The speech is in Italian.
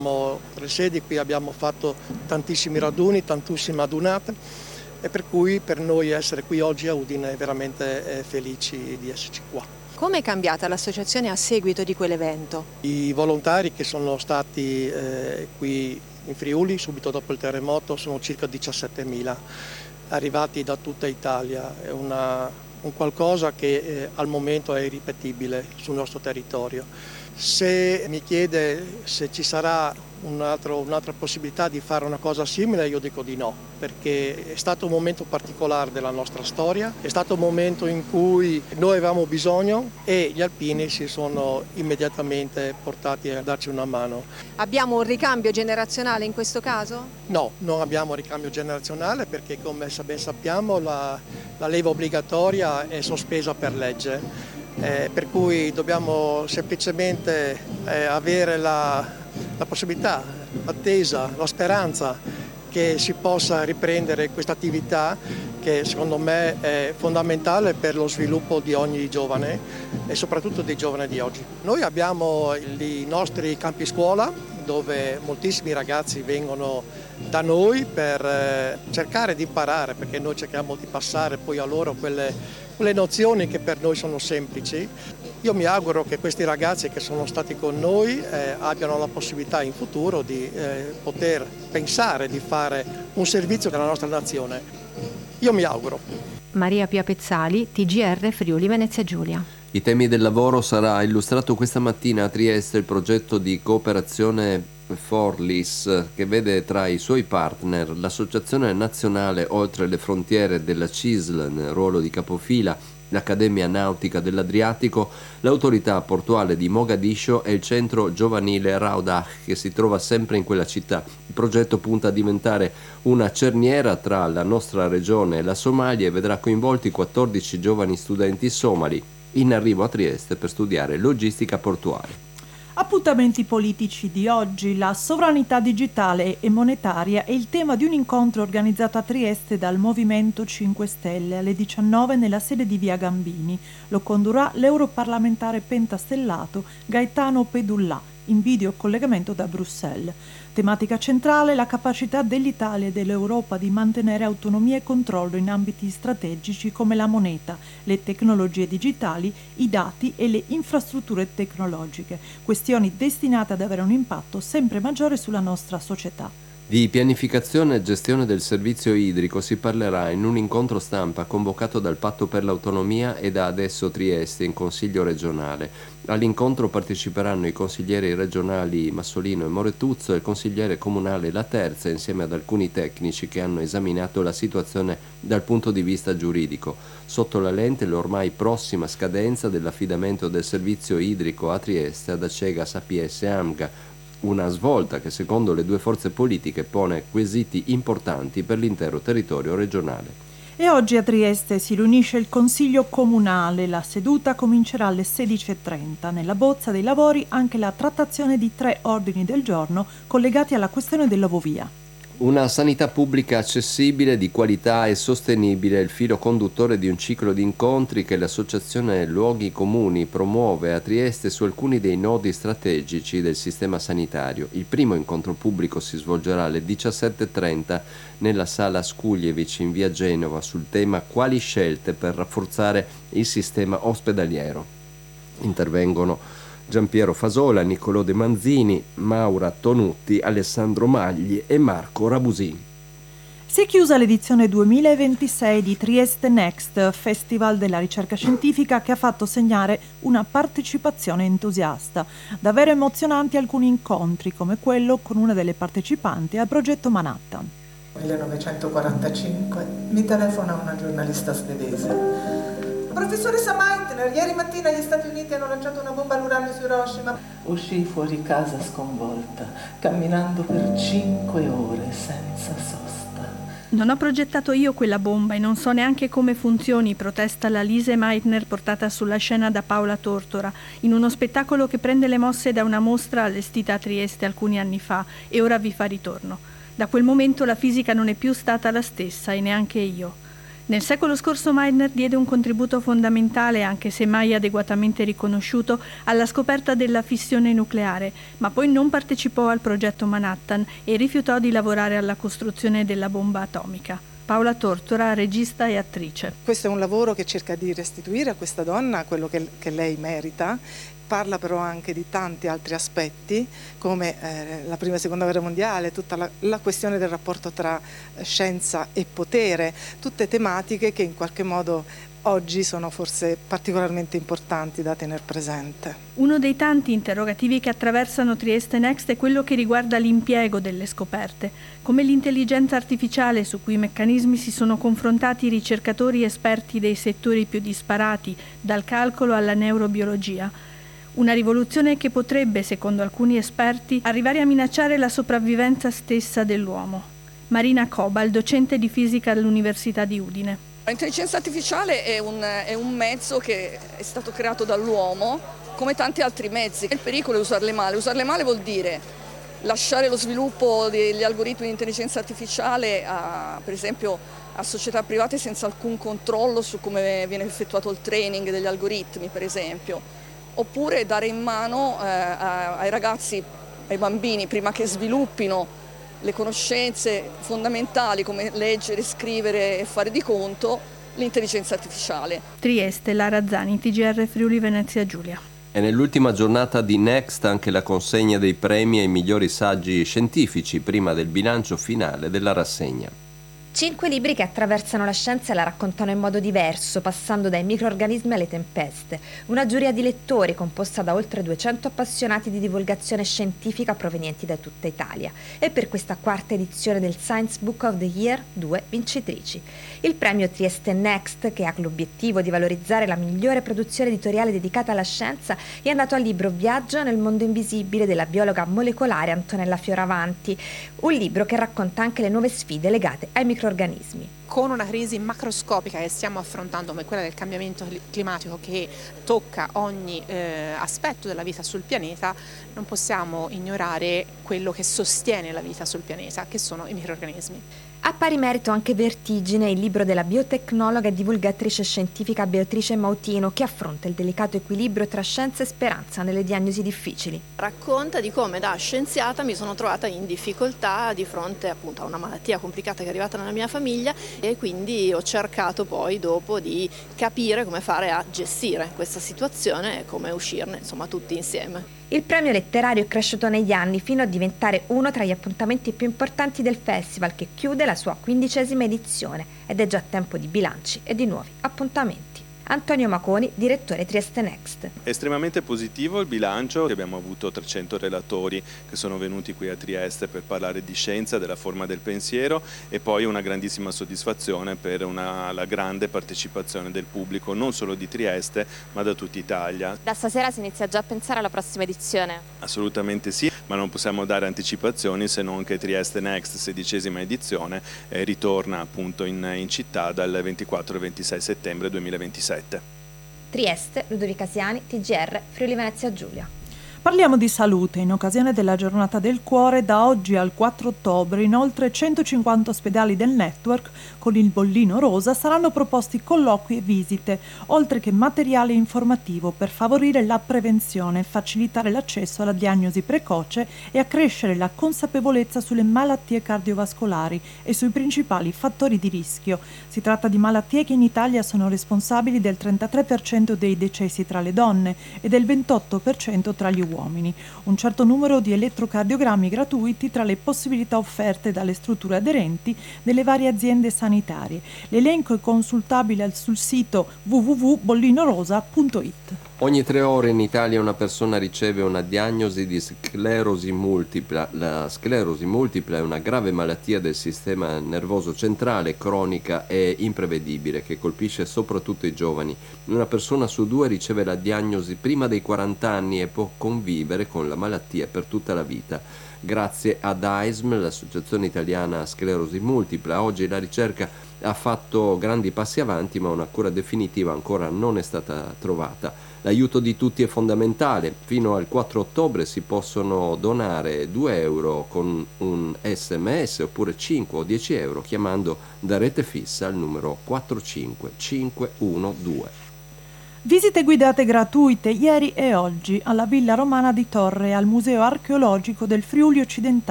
Le sedi qui abbiamo fatto tantissimi raduni, tantissime adunate e per cui per noi essere qui oggi a Udine è veramente felici di esserci qua. Come è cambiata l'associazione a seguito di quell'evento? I volontari che sono stati qui in Friuli subito dopo il terremoto sono circa 17.000, arrivati da tutta Italia. È un qualcosa che al momento è irripetibile sul nostro territorio. Se mi chiede se ci sarà un'altra possibilità di fare una cosa simile, io dico di no, perché è stato un momento particolare della nostra storia, è stato un momento in cui noi avevamo bisogno e gli alpini si sono immediatamente portati a darci una mano. Abbiamo un ricambio generazionale in questo caso? No, non abbiamo ricambio generazionale perché come ben sappiamo la leva obbligatoria è sospesa per legge. Per cui dobbiamo semplicemente avere la possibilità, l'attesa, la speranza che si possa riprendere questa attività che secondo me è fondamentale per lo sviluppo di ogni giovane e soprattutto dei giovani di oggi. Noi abbiamo i nostri campi scuola dove moltissimi ragazzi vengono da noi per cercare di imparare, perché noi cerchiamo di passare poi a loro quelle nozioni che per noi sono semplici. Io mi auguro che questi ragazzi che sono stati con noi abbiano la possibilità in futuro di poter pensare di fare un servizio della nostra nazione. Io mi auguro. Maria Pia Pezzali, TGR Friuli Venezia Giulia. I temi del lavoro sarà illustrato questa mattina a Trieste il progetto di cooperazione Forlis che vede tra i suoi partner l'Associazione Nazionale Oltre le Frontiere della CISL nel ruolo di capofila, l'Accademia Nautica dell'Adriatico, l'Autorità Portuale di Mogadiscio e il Centro Giovanile Raudah che si trova sempre in quella città. Il progetto punta a diventare una cerniera tra la nostra regione e la Somalia e vedrà coinvolti 14 giovani studenti somali in arrivo a Trieste per studiare logistica portuale. Appuntamenti politici di oggi. La sovranità digitale e monetaria è il tema di un incontro organizzato a Trieste dal Movimento 5 Stelle alle 19 nella sede di Via Gambini. Lo condurrà l'europarlamentare pentastellato Gaetano Pedullà in video collegamento da Bruxelles. Tematica centrale: la capacità dell'Italia e dell'Europa di mantenere autonomia e controllo in ambiti strategici come la moneta, le tecnologie digitali, i dati e le infrastrutture tecnologiche, questioni destinate ad avere un impatto sempre maggiore sulla nostra società. Di pianificazione e gestione del servizio idrico si parlerà in un incontro stampa convocato dal Patto per l'Autonomia e da Adesso Trieste in Consiglio regionale. All'incontro parteciperanno i consiglieri regionali Massolino e Moretuzzo e il consigliere comunale La Terza insieme ad alcuni tecnici che hanno esaminato la situazione dal punto di vista giuridico. Sotto la lente l'ormai prossima scadenza dell'affidamento del servizio idrico a Trieste ad Acegas APS Amga, una svolta che secondo le due forze politiche pone quesiti importanti per l'intero territorio regionale. E oggi a Trieste si riunisce il Consiglio Comunale. La seduta comincerà alle 16:30. Nella bozza dei lavori anche la trattazione di 3 ordini del giorno collegati alla questione dell'ovovia. Una sanità pubblica accessibile, di qualità e sostenibile è il filo conduttore di un ciclo di incontri che l'associazione Luoghi Comuni promuove a Trieste su alcuni dei nodi strategici del sistema sanitario. Il primo incontro pubblico si svolgerà alle 17:30 nella sala Scuglievic in via Genova sul tema quali scelte per rafforzare il sistema ospedaliero. Intervengono Giampiero Fasola, Niccolò De Manzini, Maura Tonutti, Alessandro Magli e Marco Rabusin. Si è chiusa l'edizione 2026 di Trieste Next, Festival della ricerca scientifica che ha fatto segnare una partecipazione entusiasta. Davvero emozionanti alcuni incontri, come quello con una delle partecipanti al progetto Manhattan. 1945 mi telefona una giornalista svedese. Professoressa Meitner, ieri mattina gli Stati Uniti hanno lanciato una bomba all'uranio su Hiroshima. Uscii fuori casa sconvolta, camminando per 5 ore senza sosta. Non ho progettato io quella bomba e non so neanche come funzioni, protesta la Lise Meitner portata sulla scena da Paola Tortora, in uno spettacolo che prende le mosse da una mostra allestita a Trieste alcuni anni fa e ora vi fa ritorno. Da quel momento la fisica non è più stata la stessa e neanche io. Nel secolo scorso Meitner diede un contributo fondamentale, anche se mai adeguatamente riconosciuto, alla scoperta della fissione nucleare, ma poi non partecipò al progetto Manhattan e rifiutò di lavorare alla costruzione della bomba atomica. Paola Tortora, regista e attrice. Questo è un lavoro che cerca di restituire a questa donna quello che lei merita. Parla però anche di tanti altri aspetti come la prima e seconda guerra mondiale, tutta la questione del rapporto tra scienza e potere, tutte tematiche che in qualche modo oggi sono forse particolarmente importanti da tener presente. Uno dei tanti interrogativi che attraversano Trieste Next è quello che riguarda l'impiego delle scoperte, come l'intelligenza artificiale su cui meccanismi si sono confrontati i ricercatori esperti dei settori più disparati, dal calcolo alla neurobiologia. Una rivoluzione che potrebbe, secondo alcuni esperti, arrivare a minacciare la sopravvivenza stessa dell'uomo. Marina Cobal, docente di fisica all'Università di Udine. L'intelligenza artificiale è un mezzo che è stato creato dall'uomo, come tanti altri mezzi. Il pericolo è usarle male. Usarle male vuol dire lasciare lo sviluppo degli algoritmi di intelligenza artificiale per esempio a società private senza alcun controllo su come viene effettuato il training degli algoritmi, per esempio. Oppure dare in mano ai ragazzi, ai bambini, prima che sviluppino le conoscenze fondamentali come leggere, scrivere e fare di conto, l'intelligenza artificiale. Trieste, Lara Zani, TGR Friuli Venezia Giulia. E nell'ultima giornata di Next anche la consegna dei premi ai migliori saggi scientifici prima del bilancio finale della rassegna. 5 libri che attraversano la scienza e la raccontano in modo diverso, passando dai microrganismi alle tempeste. Una giuria di lettori composta da oltre 200 appassionati di divulgazione scientifica provenienti da tutta Italia. E per questa quarta edizione del Science Book of the Year, 2 vincitrici. Il premio Trieste Next, che ha l'obiettivo di valorizzare la migliore produzione editoriale dedicata alla scienza, è andato al libro Viaggio nel mondo invisibile della biologa molecolare Antonella Fioravanti, un libro che racconta anche le nuove sfide legate ai microrganismi. Con una crisi macroscopica che stiamo affrontando come quella del cambiamento climatico che tocca ogni aspetto della vita sul pianeta, non possiamo ignorare quello che sostiene la vita sul pianeta, che sono i microrganismi. A pari merito anche Vertigine, il libro della biotecnologa e divulgatrice scientifica Beatrice Mautino, che affronta il delicato equilibrio tra scienza e speranza nelle diagnosi difficili. Racconta di come da scienziata mi sono trovata in difficoltà di fronte appunto a una malattia complicata che è arrivata nella mia famiglia e quindi ho cercato poi dopo di capire come fare a gestire questa situazione e come uscirne, insomma, tutti insieme. Il premio letterario è cresciuto negli anni fino a diventare uno tra gli appuntamenti più importanti del festival, che chiude la sua 15ª edizione ed è già tempo di bilanci e di nuovi appuntamenti. Antonio Maconi, direttore Trieste Next. È estremamente positivo il bilancio, abbiamo avuto 300 relatori che sono venuti qui a Trieste per parlare di scienza, della forma del pensiero e poi una grandissima soddisfazione per la grande partecipazione del pubblico, non solo di Trieste ma da tutta Italia. Da stasera si inizia già a pensare alla prossima edizione? Assolutamente sì, ma non possiamo dare anticipazioni se non che Trieste Next, 16ª edizione, ritorna appunto in città dal 24 e 26 settembre 2027. Trieste, Ludovica Siani, TGR Friuli Venezia Giulia. Parliamo di salute. In occasione della Giornata del Cuore, da oggi al 4 ottobre in oltre 150 ospedali del network con il bollino rosa saranno proposti colloqui e visite, oltre che materiale informativo per favorire la prevenzione, facilitare l'accesso alla diagnosi precoce e accrescere la consapevolezza sulle malattie cardiovascolari e sui principali fattori di rischio. Si tratta di malattie che in Italia sono responsabili del 33% dei decessi tra le donne e del 28% tra gli uomini. Un certo numero di elettrocardiogrammi gratuiti tra le possibilità offerte dalle strutture aderenti delle varie aziende sanitarie. L'elenco è consultabile sul sito www.bollinorosa.it. Ogni 3 ore in Italia una persona riceve una diagnosi di sclerosi multipla. La sclerosi multipla è una grave malattia del sistema nervoso centrale, cronica e imprevedibile, che colpisce soprattutto i giovani. Una persona su 2 riceve la diagnosi prima dei 40 anni e può convivere con la malattia per tutta la vita. Grazie ad AISM, l'Associazione Italiana Sclerosi Multipla, oggi la ricerca ha fatto grandi passi avanti, ma una cura definitiva ancora non è stata trovata. L'aiuto di tutti è fondamentale. Fino al 4 ottobre si possono donare 2 euro con un SMS oppure 5 o 10 euro chiamando da rete fissa al numero 45512. Visite guidate gratuite ieri e oggi alla Villa Romana di Torre e al Museo Archeologico del Friuli Occidentale.